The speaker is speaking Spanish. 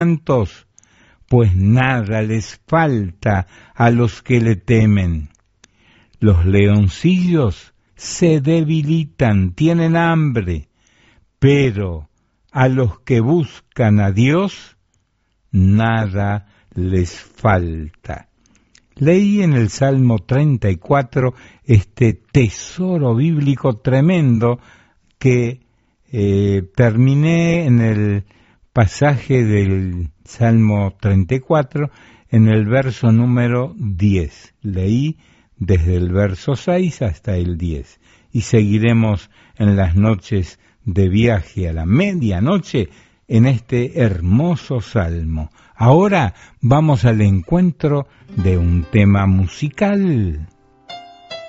santos, pues nada les falta a los que le temen. Los leoncillos se debilitan, tienen hambre, pero a los que buscan a Dios, nada les falta. Leí en el Salmo 34 este tesoro bíblico tremendo que terminé en el pasaje del Salmo 34 en el verso número 10. Leí desde el verso 6 hasta el 10 y seguiremos en las noches de viaje a la medianoche en este hermoso salmo. Ahora vamos al encuentro de un tema musical.